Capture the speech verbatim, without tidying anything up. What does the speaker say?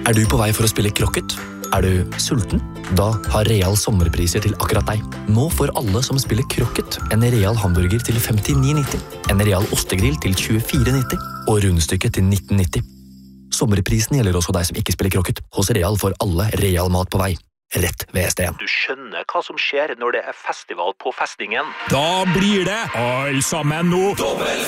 Er du på vei for å spille krokket? Er du sulten? Da har Real sommerpriser til akkurat deg. Nå får alle som spiller krokket en Real hamburger til femtini nitti, en Real ostegrill til tjuefire nitti og rundstykket til nitten nitti. Sommerprisen gjelder også deg som ikke spiller krokket. Hos Real får alle Real mat på vei. Rett ved S D en. Du skjønner hva som skjer når det er festival på festningen. Da blir det all sammen nå. Dobbel